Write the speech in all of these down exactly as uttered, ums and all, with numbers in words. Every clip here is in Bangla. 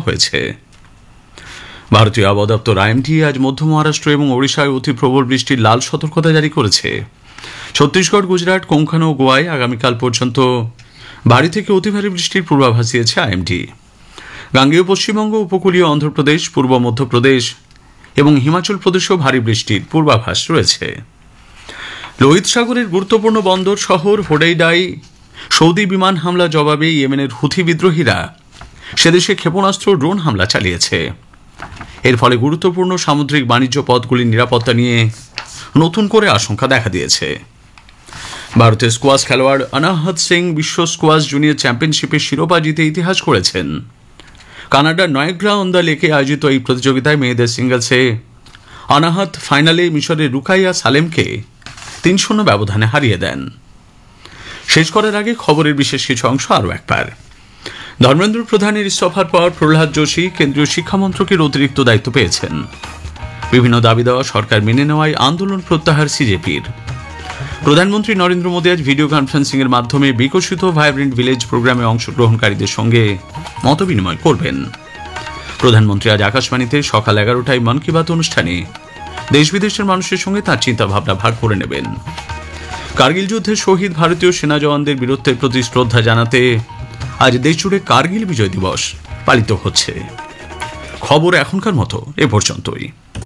হয়েছে। ভারতীয় আবহাওয়া দপ্তর আইএমডি আজ মধ্য মহারাষ্ট্র এবং ওড়িশায় অতি প্রবল বৃষ্টির লাল সতর্কতা জারি করেছে। ছত্তিশগড়, গুজরাট, কোঙ্কণ ও গোয়ায় আগামীকাল পর্যন্ত ভারী থেকে অতি ভারী বৃষ্টির পূর্বাভাস দিয়েছে আইএমডি। গাঙ্গেয় পশ্চিমবঙ্গ, উপকূলীয় অন্ধ্রপ্রদেশ, পূর্ব মধ্যপ্রদেশ এবং হিমাচল প্রদেশেও ভারী বৃষ্টির পূর্বাভাস রয়েছে। লোহিত সাগরের গুরুত্বপূর্ণ বন্দর শহর হোডেইডায় সৌদি বিমান হামলা জবাবে ইয়েমেনের হুথি বিদ্রোহীরা সেদেশে ক্ষেপণাস্ত্র ড্রোন হামলা চালিয়েছে। এর ফলে গুরুত্বপূর্ণ সামুদ্রিক বাণিজ্য পথগুলির নিরাপত্তা নিয়ে নতুন করে আশঙ্কা দেখা দিয়েছে। ভারতের স্কোয়াশ খেলোয়াড় অনাহত সিং বিশ্ব স্কোয়াশ জুনিয়র চ্যাম্পিয়নশিপের শিরোপা জিতে ইতিহাস করেছেন। কানাডার নয়গ্রা অন দ্য লেকে আয়োজিত এই প্রতিযোগিতায় মেয়েদের সিঙ্গলসে অনাহত ফাইনালে মিশরের রুকাইয়া সালেমকে তিন শূন্য ব্যবধানে হারিয়ে দেন। শেষ করার আগে খবরের বিশেষ কিছু অংশ আরও একবার। ধর্মেন্দ্র প্রধানের ইস্তফার পর প্রহ্লাদ যোশী কেন্দ্রীয় শিক্ষামন্ত্রকের অতিরিক্ত দায়িত্ব পেয়েছেন। বিভিন্ন দাবি দেওয়া সরকার মেনে নেওয়ায় আন্দোলন প্রত্যাহার সিজেপির। প্রধানমন্ত্রী নরেন্দ্র মোদী আজ ভিডিও কনফারেন্সিং এর মাধ্যমে বিকশিত ভাইব্রেন্ট ভিলেজ প্রোগ্রামে অংশগ্রহণকারীদের সঙ্গে মতবিনিময় করবেন। প্রধানমন্ত্রী আজ আকাশবাণীতে সকাল এগারোটায় মন কি বাত অনুষ্ঠানে দেশ বিদেশের মানুষের সঙ্গে তাঁর চিন্তা ভাবনা ভাগ করে নেবেন। কার্গিল যুদ্ধে শহীদ ভারতীয় সেনা জওয়ানদের বীরত্বের প্রতি শ্রদ্ধা জানাতে আজ দেশজুড়ে কার্গিল বিজয় দিবস পালিত হচ্ছে। খবর এখনকার মতো এ পর্যন্তই।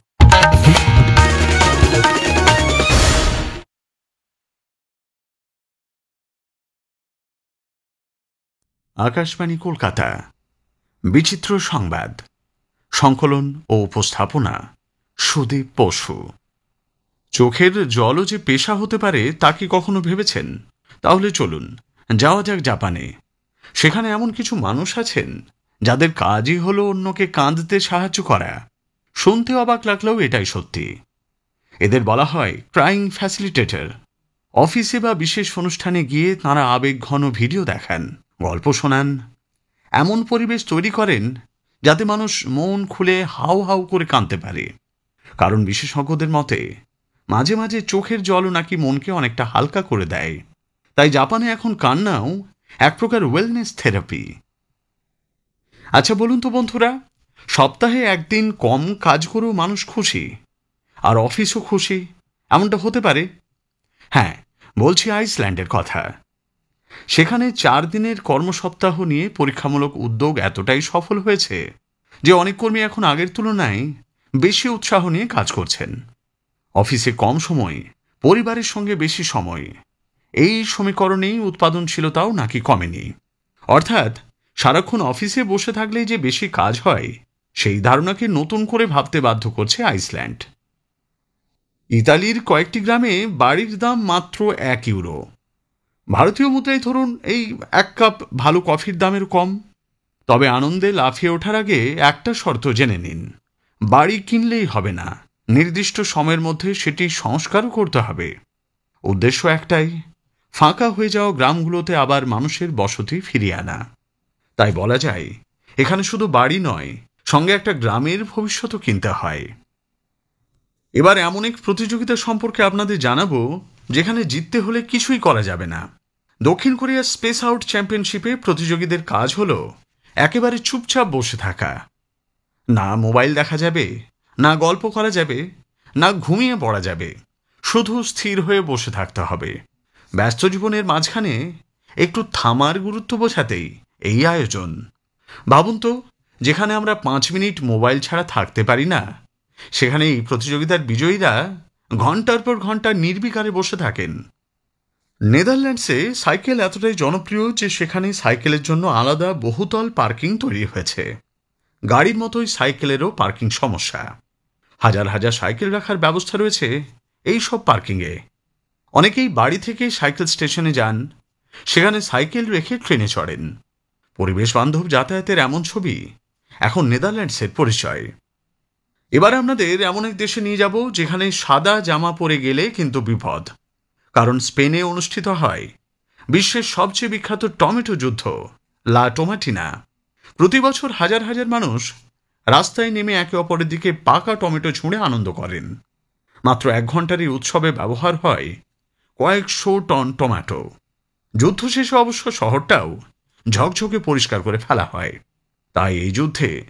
আকাশবাণী কলকাতা, বিচিত্র সংবাদ, সংকলন ও উপস্থাপনা সুদীপ বসু। চোখের জলও যে পেশা হতে পারে তা কি কখনো ভেবেছেন? তাহলে চলুন যাওয়া যাক জাপানে। সেখানে এমন কিছু মানুষ আছেন যাদের কাজই হলো অন্যকে কাঁদতে সাহায্য করা। শুনতে অবাক লাগলেও এটাই সত্যি। এদের বলা হয় ক্রাইং ফ্যাসিলিটেটর। অফিসে বা বিশেষ অনুষ্ঠানে গিয়ে তাঁরা আবেগ ঘন ভিডিও দেখান, গল্প শোনান, এমন পরিবেশ তৈরি করেন যাতে মানুষ মন খুলে হাউ হাউ করে কাঁদতে পারে। কারণ বিশেষজ্ঞদের মতে মাঝে মাঝে চোখের জলও নাকি মনকে অনেকটা হালকা করে দেয়। তাই জাপানে এখন কান্নাও এক প্রকার ওয়েলনেস থেরাপি। আচ্ছা বলুন তো বন্ধুরা, সপ্তাহে একদিন কম কাজ করেও মানুষ খুশি, আর অফিসও খুশি, এমনটা হতে পারে? হ্যাঁ, বলছি আইসল্যান্ডের কথা। সেখানে চার দিনের কর্মসপ্তাহ নিয়ে পরীক্ষামূলক উদ্যোগ এতটাই সফল হয়েছে যে অনেক কর্মী এখন আগের তুলনায় বেশি উৎসাহ নিয়ে কাজ করছেন। অফিসে কম সময়, পরিবারের সঙ্গে বেশি সময়, এই সমীকরণেই উৎপাদনশীলতাও নাকি কমেনি। অর্থাৎ সারাক্ষণ অফিসে বসে থাকলেই যে বেশি কাজ হয়, সেই ধারণাকে নতুন করে ভাবতে বাধ্য করছে আইসল্যান্ড। ইতালির কয়েকটি গ্রামে বাড়ির দাম মাত্র এক ইউরো। ভারতীয় মুদ্রায় ধরুন এই এক কাপ ভালো কফির দামের কম। তবে আনন্দে লাফিয়ে ওঠার আগে একটা শর্ত জেনে নিন, বাড়ি কিনলেই হবে না, নির্দিষ্ট সময়ের মধ্যে সেটি সংস্কারও করতে হবে। উদ্দেশ্য একটাই, ফাঁকা হয়ে যাওয়া গ্রামগুলোতে আবার মানুষের বসতি ফিরিয়ে আনা। তাই বলা যায় এখানে শুধু বাড়ি নয়, সঙ্গে একটা গ্রামের ভবিষ্যৎও কিনতে হয়। এবার এমন এক প্রতিযোগিতা সম্পর্কে আপনাদের জানাবো যেখানে জিততে হলে কিছুই করা যাবে না। দক্ষিণ কোরিয়ার স্পেস আউট চ্যাম্পিয়নশিপে প্রতিযোগীদের কাজ হলো একেবারে চুপচাপ বসে থাকা। না মোবাইল দেখা যাবে, না গল্প করা যাবে, না ঘুমিয়ে পড়া যাবে, শুধু স্থির হয়ে বসে থাকতে হবে। ব্যস্ত জীবনের মাঝখানে একটু থামার গুরুত্ব বোঝাতেই এই আয়োজন। ভাবুন তো, যেখানে আমরা পাঁচ মিনিট মোবাইল ছাড়া থাকতে পারি না, সেখানে এই প্রতিযোগিতার বিজয়ীরা ঘন্টার পর ঘন্টা নির্বিকারে বসে থাকেন। নেদারল্যান্ডসে সাইকেল এতটাই জনপ্রিয় যে সেখানে সাইকেলের জন্য আলাদা বহুতল পার্কিং তৈরি হয়েছে। গাড়ির মতোই সাইকেলেরও পার্কিং সমস্যা। হাজার হাজার সাইকেল রাখার ব্যবস্থা রয়েছে এই সব পার্কিংয়ে। অনেকেই বাড়ি থেকে সাইকেল স্টেশনে যান, সেখানে সাইকেল রেখে ট্রেনে চড়েন। পরিবেশ বান্ধব যাতায়াতের এমন ছবি এখন নেদারল্যান্ডসের পরিচয়। এবার আপনাদের এমন এক দেশে নিয়ে যাব যেখানে সাদা জামা পরে গেলে কিন্তু বিপদ। কারণ স্পেনে অনুষ্ঠিত হয় বিশ্বের সবচেয়ে বিখ্যাত টমেটো যুদ্ধ, লা টোমাটিনা। প্রতি বছর হাজার হাজার মানুষ রাস্তায় নেমে একে অপরের দিকে পাকা টমেটো ছুঁড়ে আনন্দ করেন। মাত্র এক ঘন্টার এই উৎসবে ব্যবহার হয় কয়েকশো টন টমেটো। যুদ্ধ শেষে অবশ্য শহরটাও ঝকঝকে পরিষ্কার করে ফেলা হয়। তাই এই যুদ্ধে